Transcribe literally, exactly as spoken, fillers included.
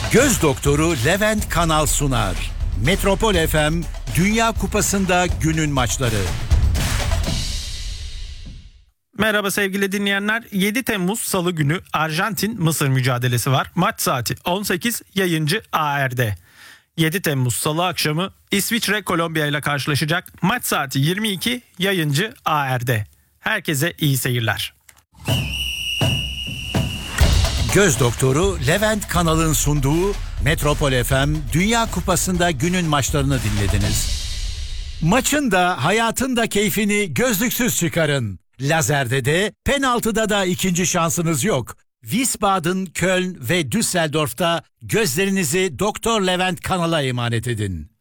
Göz doktoru Levent Kanal sunar. Metropol F M Dünya Kupası'nda günün maçları. Merhaba sevgili dinleyenler. yedi Temmuz Salı günü Arjantin-Mısır mücadelesi var. Maç saati on sekiz, yayıncı A R'de. yedi Temmuz Salı akşamı İsviçre Kolombiya ile karşılaşacak. Maç saati yirmi iki, yayıncı A R'de. Herkese iyi seyirler. Göz doktoru Levent Kanal'ın sunduğu Metropol F M Dünya Kupası'nda günün maçlarını dinlediniz. Maçın da hayatın da keyfini gözlüksüz çıkarın. Lazerde de penaltıda da ikinci şansınız yok. Wiesbaden, Köln ve Düsseldorf'ta gözlerinizi Doktor Levent Kanal'a emanet edin.